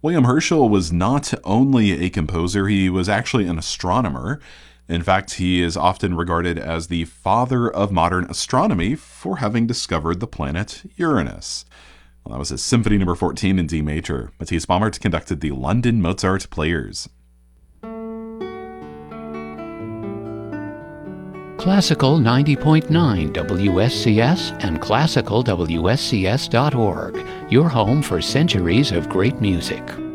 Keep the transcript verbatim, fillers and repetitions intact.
William Herschel was not only a composer, he was actually an astronomer. In fact, he is often regarded as the father of modern astronomy for having discovered the planet Uranus. Well, that was his Symphony Number fourteen in D major. Matthias Baumert conducted the London Mozart Players. Classical ninety point nine W S C S and classical W S C S dot org, your home for centuries of great music.